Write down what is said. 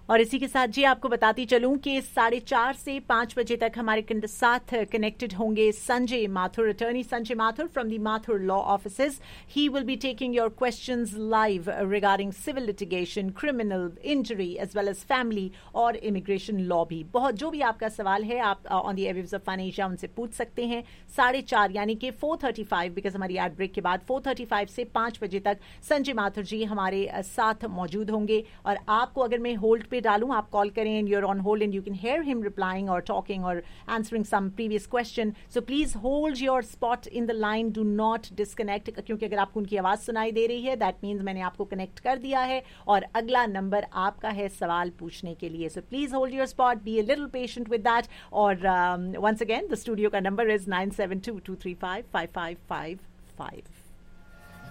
और इसी के साथ जी आपको बताती चलूं कि 4:30 से 5 बजे तक हमारे साथ कनेक्टेड होंगे Sanjay Mathur, attorney Sanjay Mathur from the Mathur law offices. He will be taking your questions live regarding civil litigation, criminal, injury as well as family और इमिग्रेशन लॉ भी. बहुत जो भी आपका सवाल है आप on the airwaves of fun Asia उनसे पूछ सकते हैं. 4:30 यानी कि 4:35 बिकॉज हमारी एड ब्रेक के बाद 4:35 से 5 बजे तक संजय माथुर जी हमारे साथ मौजूद होंगे. और आपको अगर मैं होल्ड पे डालूं, आप कॉल करें and you're on hold and you can hear him replying और टॉकिंग और answering some previous question. So please hold your spot in the line, do not disconnect, क्योंकि अगर आपको उनकी आवाज सुनाई दे रही है दैट मीन्स मैंने आपको कनेक्ट कर दिया है और अगला नंबर आपका है सवाल पूछने के लिए. So please hold your spot, be a little patient with that. और वंस अगेन द स्टूडियो का नंबर इज 9722355555.